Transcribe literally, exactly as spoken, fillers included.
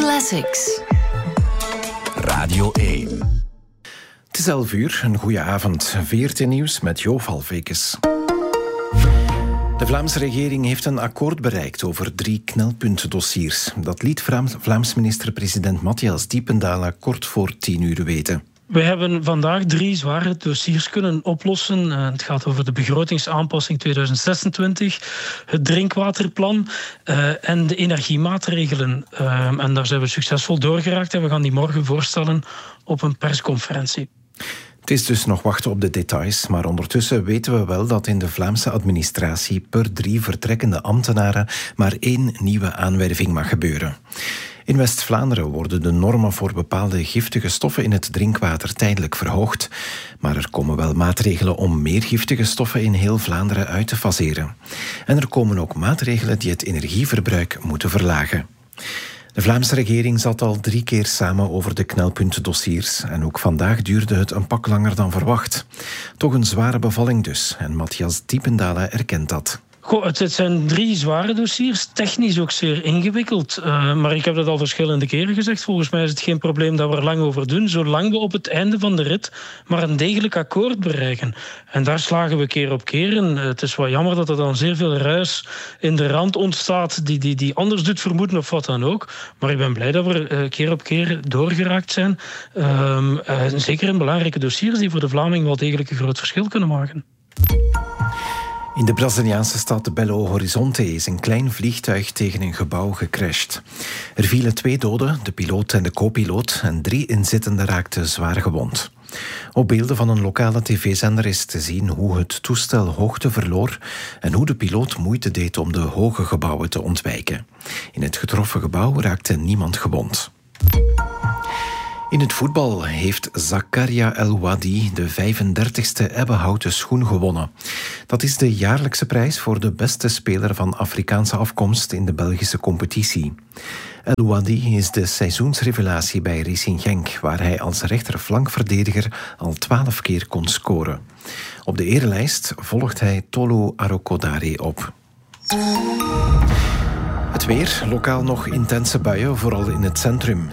Classics. Radio één. Het is elf uur, een goede avond. V R T Nieuws met Jo Valvekes. De Vlaamse regering heeft een akkoord bereikt over drie knelpuntdossiers. Dat liet Vlaams minister-president Matthias Diependalen kort voor tien uur weten. We hebben vandaag drie zware dossiers kunnen oplossen. Het gaat over de begrotingsaanpassing tweeduizend zesentwintig, het drinkwaterplan uh, en de energiemaatregelen. Uh, en daar zijn we succesvol doorgeraakt en we gaan die morgen voorstellen op een persconferentie. Het is dus nog wachten op de details, maar ondertussen weten we wel dat in de Vlaamse administratie per drie vertrekkende ambtenaren maar één nieuwe aanwerving mag gebeuren. In West-Vlaanderen worden de normen voor bepaalde giftige stoffen in het drinkwater tijdelijk verhoogd, maar er komen wel maatregelen om meer giftige stoffen in heel Vlaanderen uit te faseren. En er komen ook maatregelen die het energieverbruik moeten verlagen. De Vlaamse regering zat al drie keer samen over de knelpuntdossiers en ook vandaag duurde het een pak langer dan verwacht. Toch een zware bevalling dus en Matthias Diependalen erkent dat. Goh, het zijn drie zware dossiers, technisch ook zeer ingewikkeld. Uh, maar ik heb dat al verschillende keren gezegd. Volgens mij is het geen probleem dat we er lang over doen, zolang we op het einde van de rit maar een degelijk akkoord bereiken. En daar slagen we keer op keer in. Uh, het is wel jammer dat er dan zeer veel ruis in de rand ontstaat die, die, die anders doet vermoeden of wat dan ook. Maar ik ben blij dat we uh, keer op keer doorgeraakt zijn. Uh, uh, zeker in belangrijke dossiers die voor de Vlaming wel degelijk een groot verschil kunnen maken. In de Braziliaanse stad Belo Horizonte is een klein vliegtuig tegen een gebouw gecrashed. Er vielen twee doden, de piloot en de co-piloot, en drie inzittenden raakten zwaar gewond. Op beelden van een lokale tv-zender is te zien hoe het toestel hoogte verloor en hoe de piloot moeite deed om de hoge gebouwen te ontwijken. In het getroffen gebouw raakte niemand gewond. In het voetbal heeft Zakaria El Wadi de vijfendertigste ebbenhouten schoen gewonnen. Dat is de jaarlijkse prijs voor de beste speler van Afrikaanse afkomst in de Belgische competitie. El Wadi is de seizoensrevelatie bij Racing Genk, waar hij als rechterflankverdediger al twaalf keer kon scoren. Op de erelijst volgt hij Tolu Arokodare op. Het weer, lokaal nog intense buien, vooral in het centrum.